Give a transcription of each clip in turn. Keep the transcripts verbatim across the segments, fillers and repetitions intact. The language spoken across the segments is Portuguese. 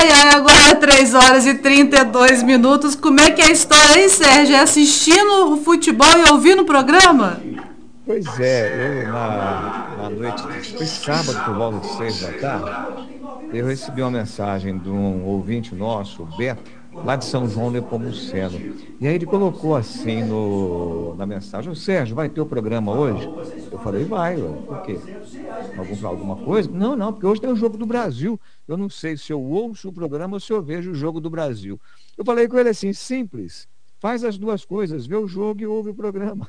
Ai, ai, agora é três horas e trinta e dois minutos. Como é que é a história aí, Sérgio? É assistindo o futebol e ouvindo o programa? Pois é, eu na, na noite de, foi sábado por volta de seis da tarde, eu recebi uma mensagem de um ouvinte nosso, o Beto, lá de São João Nepomuceno. E aí ele colocou assim no, na mensagem: "Ô Sérgio, vai ter o programa hoje?" Eu falei: "Vai, ué. Por quê? Algum, alguma coisa?" "Não, não, porque hoje tem o Jogo do Brasil. Eu não sei se eu ouço o programa ou se eu vejo o Jogo do Brasil." Eu falei com ele assim: "Simples, faz as duas coisas, vê o jogo e ouve o programa."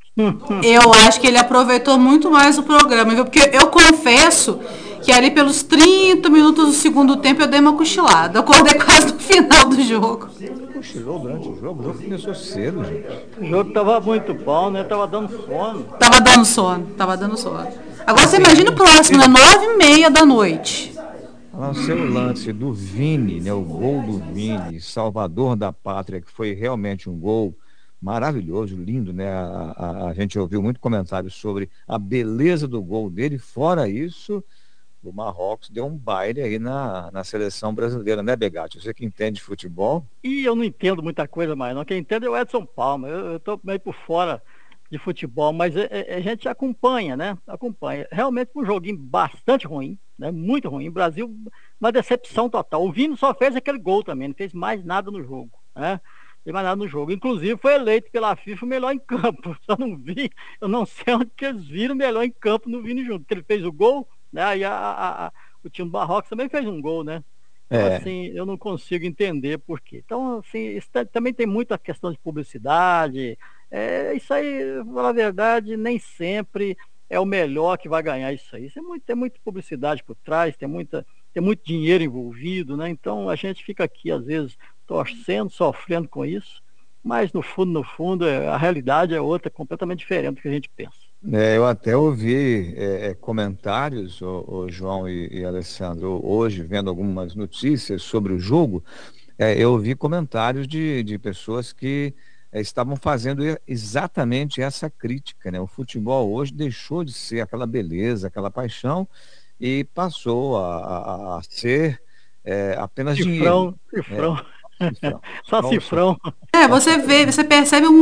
Eu acho que ele aproveitou muito mais o programa, viu? Porque eu confesso que ali pelos trinta minutos do segundo tempo eu dei uma cochilada. Eu acordei quase no final do jogo. Você cochilou durante o jogo? O jogo começou cedo, gente. O jogo tava muito bom, né? Tava dando sono. Tava dando sono, tava dando sono. Agora Mas você tem imagina o próximo, né? você, Nove e meia da noite. lá o seu lance do Vini, né, o gol do Vini, Salvador da Pátria, que foi realmente um gol maravilhoso, lindo, né? A, a, a gente ouviu muito comentário sobre a beleza do gol dele. Fora isso, o Marrocos deu um baile aí na, na seleção brasileira, né, Begatti? Você que entende de futebol. E eu não entendo muita coisa mais, não. Quem entende é o Edson Palma. Eu, eu tô meio por fora de futebol, mas é- é- a gente acompanha, né? Acompanha. Realmente um joguinho bastante ruim, né? Muito ruim. O Brasil, uma decepção total. O Vini só fez aquele gol também, não fez mais nada no jogo, né? Não fez mais nada no jogo. Inclusive foi eleito pela FIFA o melhor em campo. Só não vi, eu não sei onde que eles viram o melhor em campo no Vini Júnior, porque ele fez o gol, né? E a, a- a- o time do Marrocos também fez um gol, né? Então, É, assim, eu não consigo entender por quê. Então, assim, isso ta- também tem muita questão de publicidade. É, isso aí, pra falar a verdade, nem sempre é o melhor que vai ganhar isso aí. Isso é muito, tem muita publicidade por trás, tem muita, tem muito dinheiro envolvido, né? Então a gente fica aqui, às vezes, torcendo, sofrendo com isso, mas no fundo, no fundo, é- a realidade é outra, completamente diferente do que a gente pensa. é, eu até ouvi é, é, comentários, o, João e, e Alessandro, hoje, vendo algumas notícias sobre o jogo. É, eu vi comentários de, de pessoas que é, estavam fazendo e- exatamente essa crítica, né? O futebol hoje deixou de ser aquela beleza, aquela paixão e passou a, a- a ser é, apenas dinheiro. Cifrão, É, cifrão, cifrão, só só o cifrão. cifrão, É, só o você cifrão. vê, você percebe um